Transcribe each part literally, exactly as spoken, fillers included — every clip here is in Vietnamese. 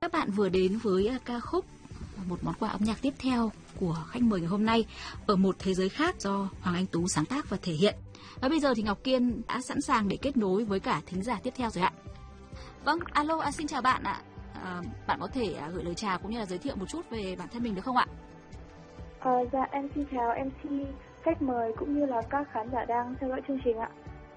Các bạn vừa đến với ca khúc một món quà âm nhạc tiếp theo của khách mời ngày hôm nay, Ở một thế giới khác, do Hoàng Anh Tú sáng tác và thể hiện. Và bây giờ thì Ngọc Kiên đã sẵn sàng để kết nối với cả thính giả tiếp theo rồi ạ. Vâng, alo, à, xin chào bạn ạ. À, bạn có thể à, gửi lời chào cũng như là giới thiệu một chút về bản thân mình được không ạ? À, dạ, em xin chào em xê, khách mời cũng như là các khán giả đang theo dõi chương trình ạ.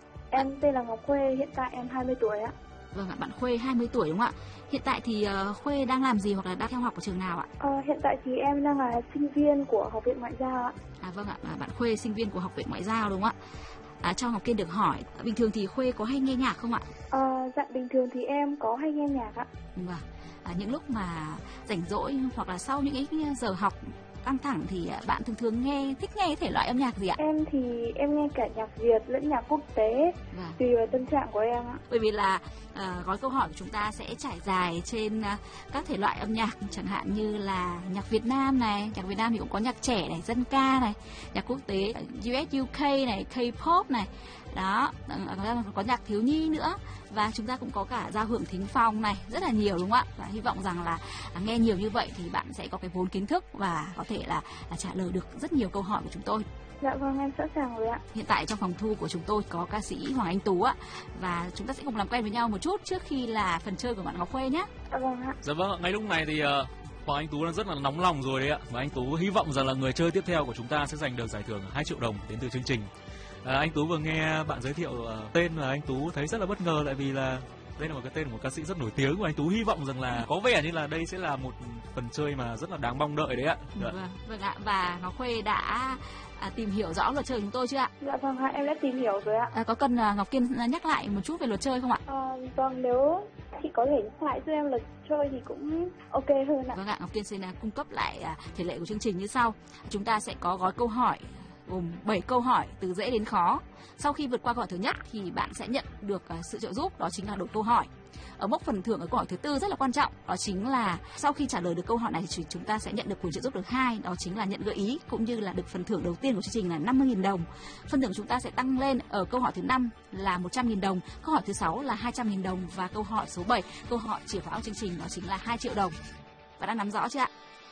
Em tên là Ngọc Khuê, hiện tại em hai mươi tuổi ạ. Vâng ạ, bạn Khuê hai mươi tuổi đúng không ạ? Hiện tại thì uh, Khuê đang làm gì hoặc là đang theo học ở trường nào ạ? À, hiện tại thì em đang là sinh viên của Học viện Ngoại giao ạ. À vâng ạ, bạn Khuê sinh viên của Học viện Ngoại giao đúng không ạ? À, cho Ngọc Kiên được hỏi, bình thường thì Khuê có hay nghe nhạc không ạ? À, dạ, bình thường thì em có hay nghe nhạc ạ. Vâng, à, những lúc mà rảnh rỗi hoặc là sau những cái giờ học căng thẳng thì bạn thường thường nghe thích nghe thể loại âm nhạc gì ạ? Em thì em nghe cả nhạc Việt lẫn nhạc quốc tế, vâng, tùy vào tâm trạng của em ạ. Bởi vì là uh, gói câu hỏi của chúng ta sẽ trải dài trên uh, các thể loại âm nhạc, chẳng hạn như là nhạc Việt Nam này, nhạc Việt Nam thì cũng có nhạc trẻ này, dân ca này, nhạc quốc tế u ét u ca này, K-pop này, đó, có nhạc thiếu nhi nữa, và chúng ta cũng có cả giao hưởng thính phong này, rất là nhiều đúng không ạ? Và hy vọng rằng là nghe nhiều như vậy thì bạn sẽ có cái vốn kiến thức và có thể là, là trả lời được rất nhiều câu hỏi của chúng tôi. Dạ vâng, em sẵn sàng rồi ạ. Hiện tại trong phòng thu của chúng tôi có ca sĩ Hoàng Anh Tú ạ, và chúng ta sẽ cùng làm quen với nhau một chút trước khi là phần chơi của bạn Ngọc Khuê nhé. Dạ vâng ạ. Dạ vâng, ngay lúc này thì uh, Hoàng Anh Tú đang rất là nóng lòng rồi đấy ạ, và anh Tú hy vọng rằng là người chơi tiếp theo của chúng ta sẽ giành được giải thưởng hai triệu đồng đến từ chương trình. À, anh Tú vừa nghe bạn giới thiệu uh, tên và anh Tú thấy rất là bất ngờ, tại vì là đây là một cái tên của một ca sĩ rất nổi tiếng, và anh Tú hy vọng rằng là có vẻ như là đây sẽ là một phần chơi mà rất là đáng mong đợi đấy ạ. Dạ. Vâng, vâng ạ, và Ngọc Khuê đã à, tìm hiểu rõ luật chơi của chúng tôi chưa ạ? Dạ vâng ạ, em đã tìm hiểu rồi ạ. À, có cần uh, Ngọc Kiên nhắc lại một chút về luật chơi không ạ? À, vâng, nếu chị có thể nhắc lại giúp em luật chơi thì cũng ok hơn ạ. Vâng ạ, Ngọc Kiên xin uh, cung cấp lại uh, thể lệ của chương trình như sau. Chúng ta sẽ có gói câu hỏi gồm bảy câu hỏi từ dễ đến khó. Sau khi vượt qua câu hỏi thứ nhất thì bạn sẽ nhận được uh, sự trợ giúp, đó chính là đổi câu hỏi. Ở mốc phần thưởng ở câu hỏi thứ tư rất là quan trọng, đó chính là sau khi trả lời được câu hỏi này thì chúng ta sẽ nhận được quyền trợ giúp được hai, đó chính là nhận gợi ý cũng như là được phần thưởng đầu tiên của chương trình là năm mươi nghìn đồng. Phần thưởng chúng ta sẽ tăng lên ở câu hỏi thứ năm là một trăm nghìn đồng, câu hỏi thứ sáu là hai trăm nghìn đồng, và câu hỏi số bảy, câu hỏi chìa khóa của chương trình, đó chính là hai triệu đồng. Bạn đã nắm rõ chưa ạ?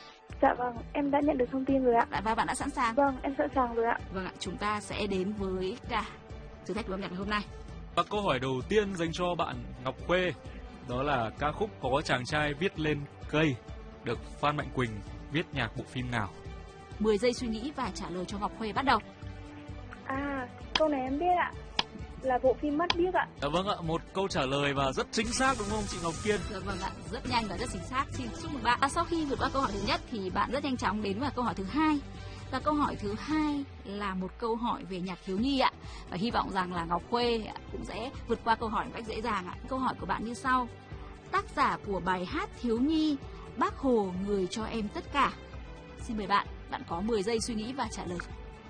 Dạ vâng, em đã nhận được thông tin rồi ạ. Và bạn đã sẵn sàng? Vâng, em sẵn sàng rồi ạ. Vâng ạ, chúng ta sẽ đến với cả thử thách của âm nhạc ngày hôm nay. Và câu hỏi đầu tiên dành cho bạn Ngọc Khuê, đó là ca khúc Có chàng trai viết lên cây được Phan Mạnh Quỳnh viết nhạc bộ phim nào? mười giây suy nghĩ và trả lời cho Ngọc Khuê, bắt đầu. À, câu này em biết ạ. Là bộ phim Mắt Biếc ạ. Dạ vâng ạ, một câu trả lời và rất chính xác đúng không chị Ngọc Kiên? Dạ vâng ạ, rất nhanh và rất chính xác. Xin chúc mừng bạn. À, sau khi vượt qua câu hỏi thứ nhất thì bạn rất nhanh chóng đến vào câu hỏi thứ hai. Và câu hỏi thứ hai là một câu hỏi về nhạc thiếu nhi ạ. Và hy vọng rằng là Ngọc Khuê cũng sẽ vượt qua câu hỏi một cách dễ dàng ạ. Câu hỏi của bạn như sau: tác giả của bài hát thiếu nhi Bác Hồ người cho em tất cả. Xin mời bạn, bạn có mười giây suy nghĩ và trả lời.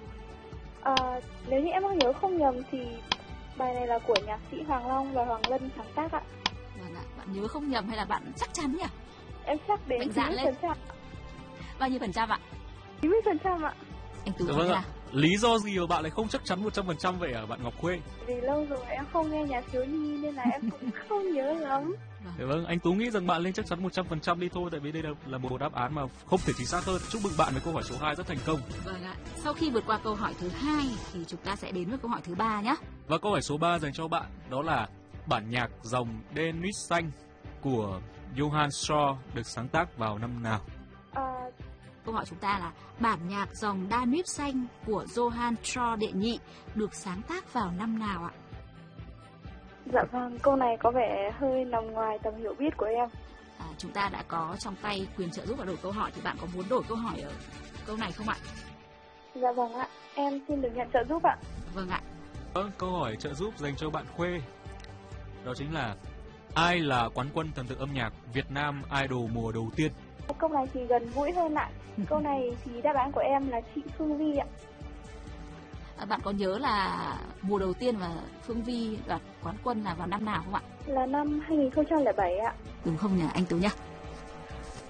À, nếu như em nhớ không nhầm thì bài này là của nhạc sĩ Hoàng Long và Hoàng Lân sáng tác ạ. Vâng ạ, bạn nhớ không nhầm hay là bạn chắc chắn nhỉ? Em chắc đến chín mươi phần trăm. Bao nhiêu phần trăm ạ? chín mươi phần trăm ạ. Anh Tú dạ vâng ạ. Lý do gì mà bạn lại không chắc chắn một trăm phần trăm vậy hả bạn Ngọc Khuê? Vì lâu rồi em không nghe nhạc thiếu nhi nên là em cũng không nhớ lắm. Dạ vâng, anh Tú nghĩ rằng bạn lên chắc chắn một trăm phần trăm đi thôi, tại vì đây là, là một đáp án mà không thể chính xác hơn. Chúc mừng bạn với câu hỏi số hai rất thành công. Vâng ạ, sau khi vượt qua câu hỏi thứ hai thì chúng ta sẽ đến với câu hỏi thứ ba nhé. Và câu hỏi số ba dành cho bạn đó là bản nhạc dòng Đen Nít Xanh của Johann Strauss được sáng tác vào năm nào? À... Câu hỏi chúng ta là bản nhạc dòng Danube xanh của Johann Strauss đệ nhị được sáng tác vào năm nào ạ? Dạ vâng, câu này có vẻ hơi nằm ngoài tầm hiểu biết của em. À, chúng ta đã có trong tay quyền trợ giúp và đổi câu hỏi, thì bạn có muốn đổi câu hỏi ở câu này không ạ? Dạ vâng ạ, em xin được nhận trợ giúp ạ. Vâng ạ. Vâng, câu hỏi trợ giúp dành cho bạn Khuê đó chính là ai là quán quân thần tượng âm nhạc Việt Nam Idol mùa đầu tiên? Câu này thì gần gũi hơn ạ. Câu này thì đáp án của em là chị Phương Vi ạ. À, bạn có nhớ là mùa đầu tiên mà Phương Vi đoạt quán quân là vào năm nào không ạ? Là năm hai nghìn không trăm lẻ bảy ạ. Đúng không nhỉ anh Tú nhỉ?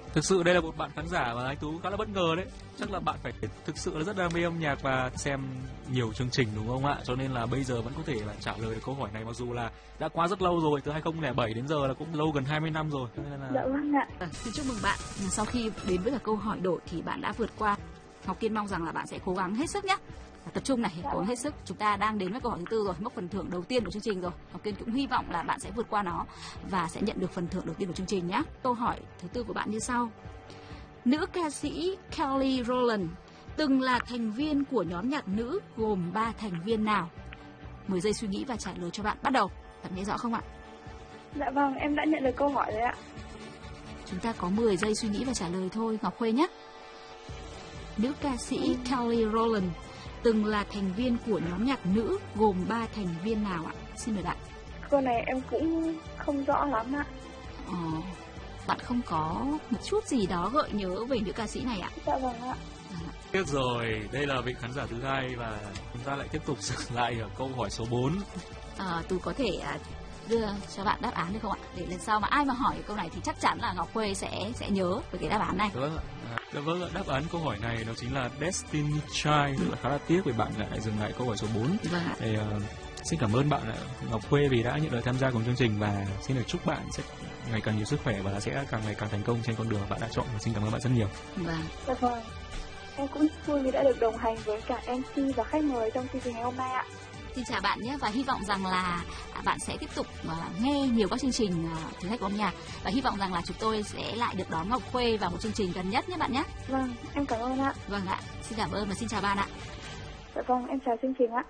Thực sự đây là một bạn khán giả mà anh Tú khá là bất ngờ đấy. Chắc là bạn phải thực sự là rất đam mê âm nhạc và xem nhiều chương trình đúng không ạ? Cho nên là bây giờ vẫn có thể là trả lời được câu hỏi này, mặc dù là đã quá rất lâu rồi, từ hai không không bảy đến giờ là cũng lâu gần hai mươi năm rồi. Cho nên là... Dạ vâng ạ. À, xin chúc mừng bạn. Sau khi đến với cả câu hỏi đổi thì bạn đã vượt qua. Ngọc Kiên mong rằng là bạn sẽ cố gắng hết sức nhé. Tập trung này, cố gắng hết sức. Chúng ta đang đến với câu hỏi thứ tư rồi, mốc phần thưởng đầu tiên của chương trình rồi. Ngọc Kiên cũng hy vọng là bạn sẽ vượt qua nó và sẽ nhận được phần thưởng đầu tiên của chương trình nhé. Câu hỏi thứ tư của bạn như sau. Nữ ca sĩ Kelly Rowland từng là thành viên của nhóm nhạc nữ gồm ba thành viên nào? mười giây suy nghĩ và trả lời cho bạn. Bắt đầu. Bạn nghe rõ không ạ? Dạ vâng, em đã nhận được câu hỏi rồi ạ. Chúng ta có mười giây suy nghĩ và trả lời thôi. Ngọc Khuê nhé. Nữ ca sĩ Kelly Rowland từng là thành viên của nhóm nhạc nữ gồm ba thành viên nào ạ? Xin mời bạn. Câu này em cũng không rõ lắm ạ. Ờ, bạn không có một chút gì đó gợi nhớ về nữ ca sĩ này ạ? Dạ vâng ạ. Tiếc rồi, đây là vị khán giả thứ hai và chúng ta lại tiếp tục dừng lại ở câu hỏi số bốn. À, Tú có thể đưa cho bạn đáp án được không ạ? Để lần sau mà ai mà hỏi câu này thì chắc chắn là Ngọc Khuê sẽ sẽ nhớ về cái đáp án này. Vâng ạ. À, vâng ạ, đáp án câu hỏi này đó chính là Destiny Child. Rất là khá là tiếc vì bạn lại dừng lại câu hỏi số bốn. Vâng ạ. Thì, uh, xin cảm ơn bạn Ngọc Khuê vì đã nhận lời tham gia cùng chương trình và xin được chúc bạn sẽ ngày càng nhiều sức khỏe và sẽ càng ngày càng thành công trên con đường bạn đã chọn. Và xin cảm ơn bạn rất nhiều. Vâng. Dạ vâng. Em cũng vui vì đã được đồng hành với cả em xê và khách mời trong chương trình ngày hôm nay ạ. Xin chào bạn nhé và hy vọng rằng là bạn sẽ tiếp tục uh, nghe nhiều các chương trình uh, thử thách của âm nhạc và hy vọng rằng là chúng tôi sẽ lại được đón Ngọc Khuê vào một chương trình gần nhất nhé bạn nhé. Vâng, em cảm ơn ạ. Vâng ạ, xin cảm ơn và xin chào bạn ạ. Dạ vâng, em chào chương trình ạ.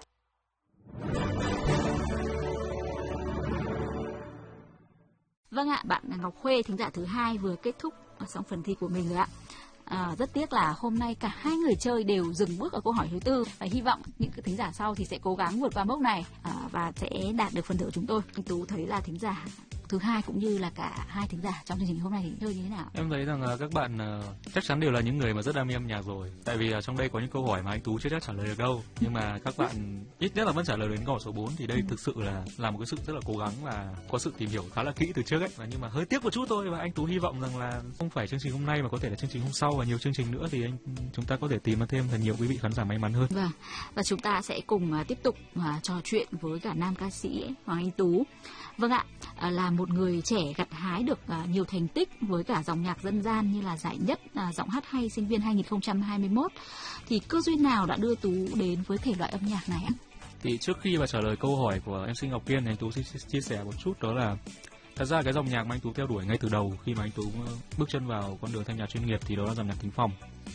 Vâng ạ, bạn Ngọc Khuê, thính giả thứ hai vừa kết thúc xong phần thi của mình rồi ạ. À, rất tiếc là hôm nay cả hai người chơi đều dừng bước ở câu hỏi thứ tư và hy vọng những cái thính giả sau thì sẽ cố gắng vượt qua mốc này à, và sẽ đạt được phần thưởng của chúng tôi. Anh Tú thấy là thính giả thứ hai cũng như là cả hai thính giả trong chương trình hôm nay thì chơi như thế nào? Em thấy rằng các bạn uh, chắc chắn đều là những người mà rất đam mê âm nhạc rồi. Tại vì uh, trong đây có những câu hỏi mà anh Tú chưa chắc trả lời được đâu. Nhưng mà các bạn ít nhất là vẫn trả lời đến câu hỏi số bốn thì đây ừ. thực sự là là một cái sự rất là cố gắng và có sự tìm hiểu khá là kỹ từ trước ấy. Và nhưng mà hơi tiếc một chút thôi và anh Tú hy vọng rằng là không phải chương trình hôm nay mà có thể là chương trình hôm sau và nhiều chương trình nữa thì anh chúng ta có thể tìm ra thêm thật nhiều quý vị khán giả may mắn hơn. Vâng. Và chúng ta sẽ cùng uh, tiếp tục uh, trò chuyện với cả nam ca sĩ Hoàng Anh Tú. Vâng ạ, uh, là một người trẻ gặt hái được uh, nhiều thành tích với cả dòng nhạc dân gian như là giải nhất uh, giọng hát hay sinh viên hai không hai mốt. Thì cơ duyên nào đã đưa Tú đến với thể loại âm nhạc này ạ? Thì trước khi mà trả lời câu hỏi của em xê Ngọc Kiên, anh Tú xin chia sẻ một chút đó là thật ra cái dòng nhạc mà anh Tú theo đuổi ngay từ đầu khi mà anh Tú bước chân vào con đường thanh nhạc chuyên nghiệp thì đó là dòng nhạc thính phòng.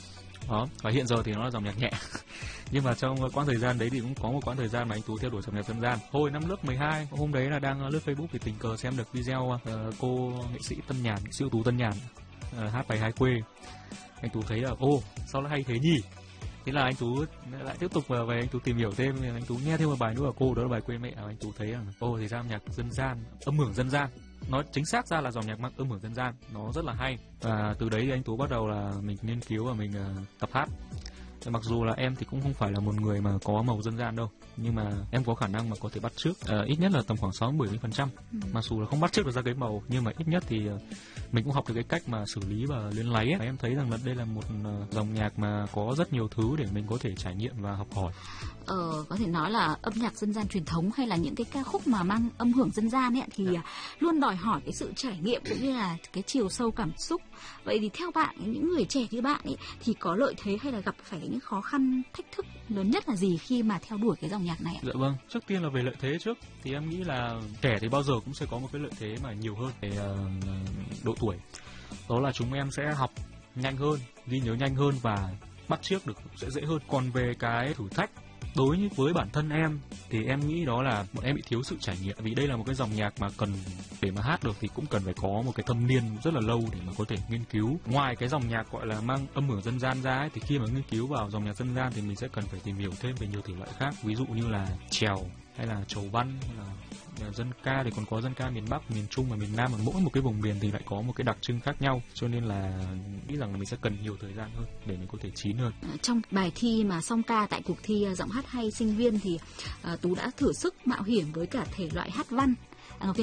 Đó, và hiện giờ thì nó là dòng nhạc nhẹ. Nhưng mà trong quãng thời gian đấy thì cũng có một quãng thời gian mà anh Tú theo đuổi dòng nhạc dân gian. Hồi năm lớp mười hai, hôm đấy là đang lướt Facebook thì tình cờ xem được video uh, cô nghệ sĩ Tân Nhàn, siêu tú Tân Nhàn uh, hát bài Hai Quê. Anh Tú thấy là ô, sao lại hay thế nhỉ? Thế là anh Tú lại tiếp tục về anh Tú tìm hiểu thêm, anh Tú nghe thêm một bài nữa của cô, đó là bài Quê Mẹ. Anh Tú thấy rằng ô thì ra âm nhạc dân gian, âm hưởng dân gian. Nói chính xác ra là dòng nhạc mang âm hưởng dân gian, nó rất là hay. Và từ đấy thì anh Tú bắt đầu là mình nghiên cứu và mình uh, tập hát. Mặc dù là em thì cũng không phải là một người mà có màu dân gian đâu, nhưng mà em có khả năng mà có thể bắt chước uh, ít nhất là tầm khoảng sáu đến bảy mươi phần trăm. Ừ. Mặc dù là không bắt chước được ra cái màu, nhưng mà ít nhất thì uh, mình cũng học được cái cách mà xử lý và luyến láy ấy. Em thấy rằng là đây là một uh, dòng nhạc mà có rất nhiều thứ để mình có thể trải nghiệm và học hỏi. Ờ, có thể nói là âm nhạc dân gian truyền thống hay là những cái ca khúc mà mang âm hưởng dân gian ấy thì yeah. luôn đòi hỏi cái sự trải nghiệm cũng như là cái chiều sâu cảm xúc. Vậy thì theo bạn, những người trẻ như bạn ấy thì có lợi thế hay là gặp phải những khó khăn, thách thức lớn nhất là gì khi mà theo đuổi cái dòng nhạc này ạ? Dạ vâng, trước tiên là về lợi thế trước thì em nghĩ là trẻ thì bao giờ cũng sẽ có một cái lợi thế mà nhiều hơn về uh, độ tuổi. Đó là chúng em sẽ học nhanh hơn, ghi nhớ nhanh hơn và bắt chước được sẽ dễ hơn. Còn về cái thử thách đối với bản thân em thì em nghĩ đó là bọn em bị thiếu sự trải nghiệm, vì đây là một cái dòng nhạc mà cần để mà hát được thì cũng cần phải có một cái thâm niên rất là lâu để mà có thể nghiên cứu. Ngoài cái dòng nhạc gọi là mang âm hưởng dân gian ra ấy, thì khi mà nghiên cứu vào dòng nhạc dân gian thì mình sẽ cần phải tìm hiểu thêm về nhiều thể loại khác, ví dụ như là chèo hay là chầu văn hay là dân ca, thì còn có dân ca miền Bắc, miền Trung và miền Nam, và mỗi một cái vùng miền thì lại có một cái đặc trưng khác nhau, cho nên là nghĩ rằng là mình sẽ cần nhiều thời gian hơn để mình có thể chín hơn. Trong bài thi mà song ca tại cuộc thi giọng hát hay sinh viên thì uh, Tú đã thử sức mạo hiểm với cả thể loại hát văn.